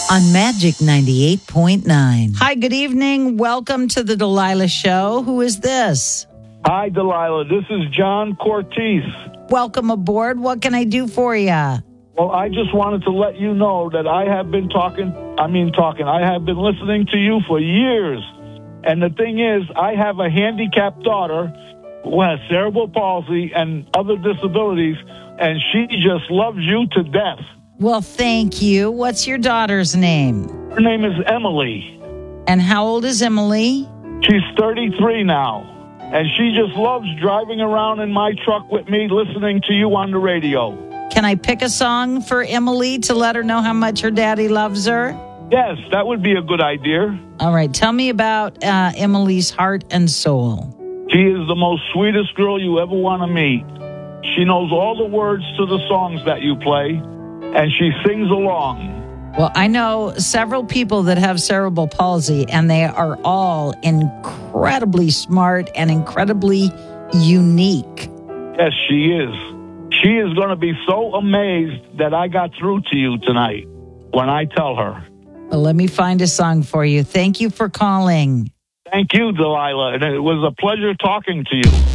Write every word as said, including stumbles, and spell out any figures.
on Magic ninety-eight point nine. Hi, good evening. Welcome to the Delilah Show. Who is this? Hi, Delilah. This is John Cortez. Welcome aboard. What can I do for you? Well, I just wanted to let you know that I have been talking, I mean talking, I have been listening to you for years. And the thing is, I have a handicapped daughter who has cerebral palsy and other disabilities, and she just loves you to death. Well, thank you. What's your daughter's name? Her name is Emily. And how old is Emily? She's thirty-three now. And she just loves driving around in my truck with me, listening to you on the radio. Can I pick a song for Emily to let her know how much her daddy loves her? Yes, that would be a good idea. All right. Tell me about uh, Emily's heart and soul. She is the most sweetest girl you ever want to meet. She knows all the words to the songs that you play, and she sings along. Well, I know several people that have cerebral palsy, and they are all incredibly smart and incredibly unique. Yes, she is. She is going to be so amazed that I got through to you tonight when I tell her. Well, let me find a song for you. Thank you for calling. Thank you, Delilah. And it was a pleasure talking to you.